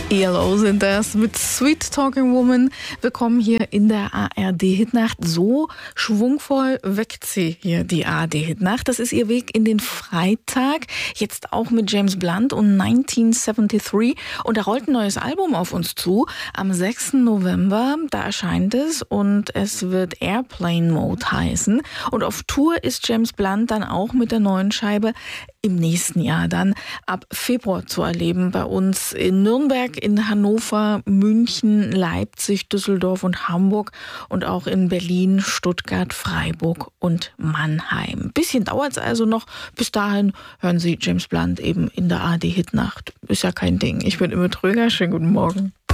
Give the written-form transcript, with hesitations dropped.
ELO sind das mit Sweet Talking Woman. Willkommen hier in der ARD-Hitnacht. So schwungvoll weckt sie hier die ARD-Hitnacht. Das ist ihr Weg in den Freitag. Jetzt auch mit James Blunt und 1973. Und da rollt ein neues Album auf uns zu. Am 6. November, da erscheint es. Und es wird Airplane Mode heißen. Und auf Tour ist James Blunt dann auch mit der neuen Scheibe im nächsten Jahr dann ab Februar zu erleben. Bei uns in Nürnberg, in Hannover, München, Leipzig, Düsseldorf und Hamburg und auch in Berlin, Stuttgart, Freiburg und Mannheim. Bisschen dauert es also noch. Bis dahin hören Sie James Blunt eben in der ARD-Hitnacht. Ist ja kein Ding. Ich bin Imme Tröger. Schönen guten Morgen.